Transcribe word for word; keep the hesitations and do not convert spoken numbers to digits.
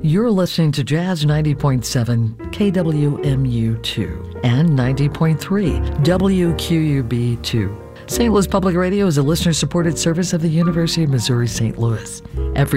You're listening to Jazz ninety point seven K W M U two and ninety point three W Q U B two. Saint Louis Public Radio is a listener-supported service of the University of Missouri Saint Louis.